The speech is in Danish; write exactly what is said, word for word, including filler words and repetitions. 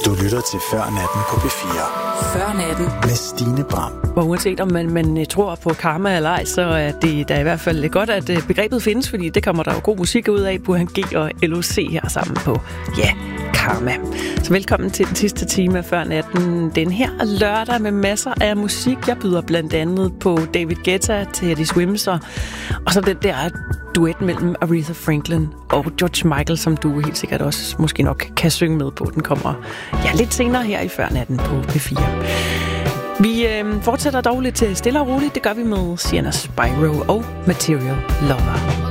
Du lytter til Før Natten på P fire. Før Natten med Stine Bram. Og uanset om man, man tror på karma eller ej, så er det da i hvert fald godt, at begrebet findes, fordi det kommer der jo god musik ud af. Burhan G og L O C her sammen på, ja, Karma. Så velkommen til den sidste time af Før Natten. Den her lørdag med masser af musik. Jeg byder blandt andet på David Guetta, Teddy Swims, og så den der duet mellem Aretha Franklin og George Michael, som du helt sikkert også måske nok kan synge med på. Den kommer ja, lidt senere her i Før Natten på P fire. Vi øh, fortsætter dog lidt stille og roligt. Det gør vi med Sienna Spyro og Material Lover.